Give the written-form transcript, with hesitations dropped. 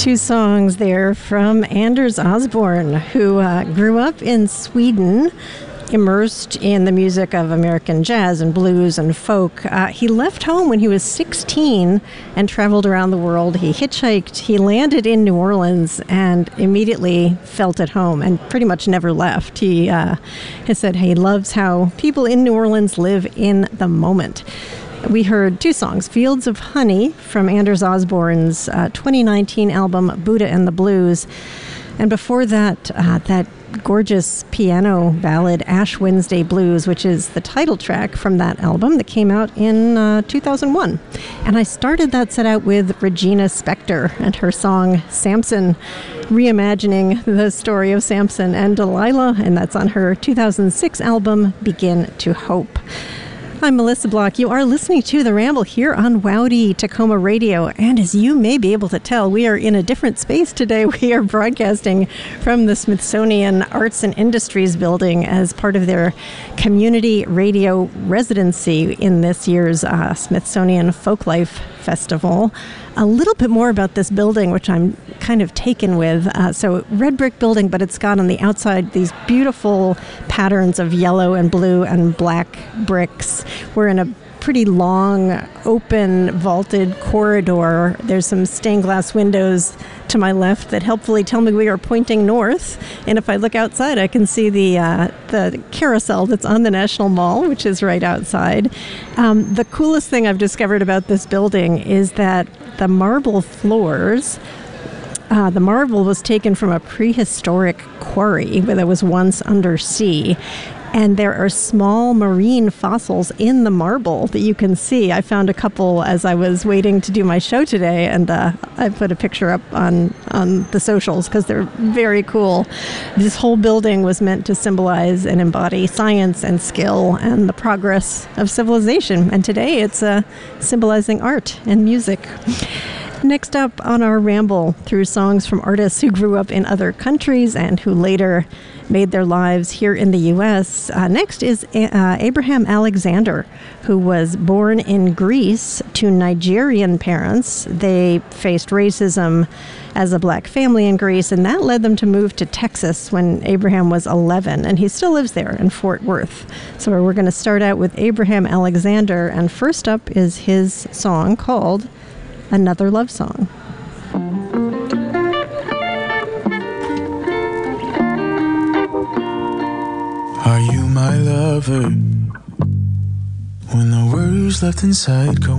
Two songs there from Anders Osborne, who grew up in Sweden, immersed in the music of American jazz and blues and folk. He left home when he was 16 and traveled around the world. He hitchhiked, he landed in New Orleans and immediately felt at home and pretty much never left. He has said he loves how people in New Orleans live in the moment. We heard two songs, Fields of Honey from Anders Osborne's 2019 album Buddha and the Blues. And before that, that gorgeous piano ballad, Ash Wednesday Blues, which is the title track from that album that came out in 2001. And I started that set out with Regina Spektor and her song Samson, reimagining the story of Samson and Delilah, and that's on her 2006 album Begin to Hope. I'm Melissa Block. You are listening to The Ramble here on Wowdy Tacoma Radio. And as you may be able to tell, we are in a different space today. We are broadcasting from the Smithsonian Arts and Industries building as part of their community radio residency in this year's Smithsonian Folklife Festival. A little bit more about this building, which I'm kind of taken with. So red brick building, but it's got on the outside these beautiful patterns of yellow and blue and black bricks. We're in a pretty long, open, vaulted corridor. There's some stained glass windows to my left that helpfully tell me we are pointing north. And if I look outside, I can see the carousel that's on the National Mall, which is right outside. The coolest thing I've discovered about this building is that the marble floors, the marble was taken from a prehistoric quarry that was once undersea. And there are small marine fossils in the marble that you can see. I found a couple as I was waiting to do my show today, and I put a picture up on the socials because they're very cool. This whole building was meant to symbolize and embody science and skill and the progress of civilization. And today it's symbolizing art and music. Next up on our ramble through songs from artists who grew up in other countries and who later made their lives here in the U.S. Next is Abraham Alexander, who was born in Greece to Nigerian parents. They faced racism as a black family in Greece, and that led them to move to Texas when Abraham was 11, and he still lives there in Fort Worth. So we're going to start out with Abraham Alexander, and first up is his song called Another Love Song. Are you my lover? When the words left inside go